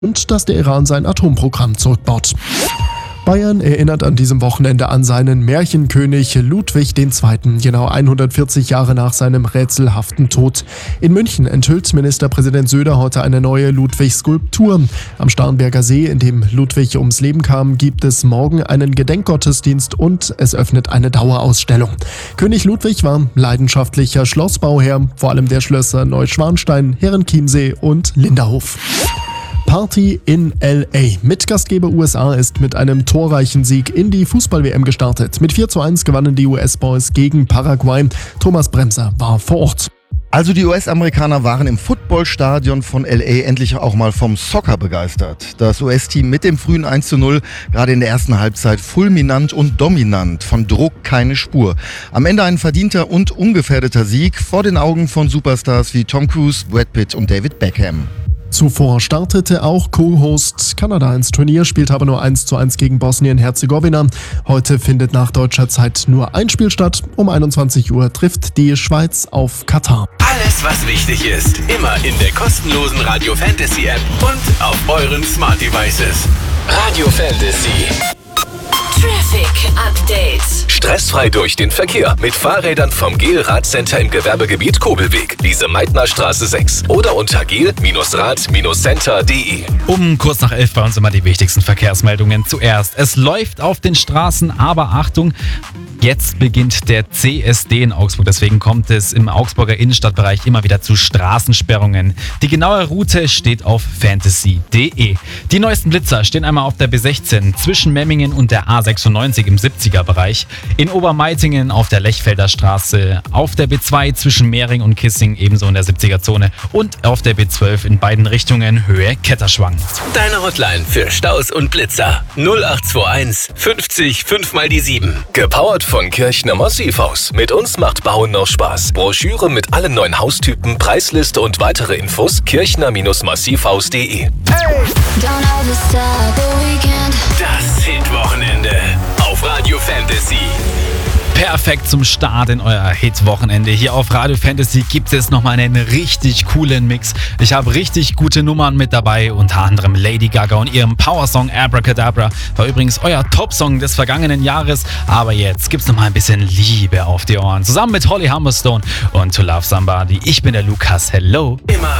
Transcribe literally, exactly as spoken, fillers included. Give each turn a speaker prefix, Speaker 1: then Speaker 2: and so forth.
Speaker 1: und dass der Iran sein Atomprogramm zurückbaut. Bayern erinnert an diesem Wochenende an seinen Märchenkönig Ludwig der Zweite., genau hundertvierzig Jahre nach seinem rätselhaften Tod. In München enthüllt Ministerpräsident Söder heute eine neue Ludwig-Skulptur. Am Starnberger See, in dem Ludwig ums Leben kam, gibt es morgen einen Gedenkgottesdienst und es öffnet eine Dauerausstellung. König Ludwig war leidenschaftlicher Schlossbauherr, vor allem der Schlösser Neuschwanstein, Herrenchiemsee und Linderhof. Party in L A. Mitgastgeber U S A ist mit einem torreichen Sieg in die Fußball-W M gestartet. Mit vier zu eins gewannen die U S-Boys gegen Paraguay. Thomas Bremser war vor Ort.
Speaker 2: Also die U S-Amerikaner waren im Footballstadion von L A endlich auch mal vom Soccer begeistert. Das U S-Team mit dem frühen eins zu null, gerade in der ersten Halbzeit fulminant und dominant, von Druck keine Spur. Am Ende ein verdienter und ungefährdeter Sieg vor den Augen von Superstars wie Tom Cruise, Brad Pitt und David Beckham.
Speaker 1: Zuvor startete auch Co-Host Kanada ins Turnier, spielte aber nur eins zu eins gegen Bosnien-Herzegowina. Heute findet nach deutscher Zeit nur ein Spiel statt. Um einundzwanzig Uhr trifft die Schweiz auf Katar.
Speaker 3: Alles, was wichtig ist, immer in der kostenlosen Radio Fantasy App und auf euren Smart Devices. Radio Fantasy.
Speaker 4: Traffic Update.
Speaker 3: Stressfrei durch den Verkehr mit Fahrrädern vom Gel Radcenter im Gewerbegebiet Kobelweg, Lise-Meitner-Straße sechs oder unter gel Rad Center punkt de.
Speaker 5: Um kurz nach elf bei uns immer die wichtigsten Verkehrsmeldungen. Zuerst, es läuft auf den Straßen, aber Achtung, jetzt beginnt der C S D in Augsburg. Deswegen kommt es im Augsburger Innenstadtbereich immer wieder zu Straßensperrungen. Die genaue Route steht auf fantasy punkt de. Die neuesten Blitzer stehen einmal auf der B sechzehn zwischen Memmingen und der A sechsundneunzig im siebziger-Bereich, in Obermeitingen auf der Lechfelder Straße, auf der B zwei zwischen Mehring und Kissing ebenso in der siebziger-Zone und auf der B zwölf in beiden Richtungen Höhe Ketterschwang.
Speaker 3: Deine Hotline für Staus und Blitzer null acht zwei eins fünfzig fünf mal die sieben. Gepowert von Kirchner Massivhaus. Mit uns macht Bauen noch Spaß. Broschüre mit allen neuen Haustypen, Preisliste und weitere Infos kirchner Massivhaus punkt de. Das Hitwochenende auf Radio Fantasy.
Speaker 5: Perfekt zum Start in euer Hit-Wochenende. Hier auf Radio Fantasy gibt es nochmal einen richtig coolen Mix. Ich habe richtig gute Nummern mit dabei, unter anderem Lady Gaga und ihrem Powersong Abracadabra. War übrigens euer Top-Song des vergangenen Jahres. Aber jetzt gibt's nochmal ein bisschen Liebe auf die Ohren. Zusammen mit Holly Humberstone und To Love Somebody. Ich bin der Lukas. Hello.
Speaker 3: Immer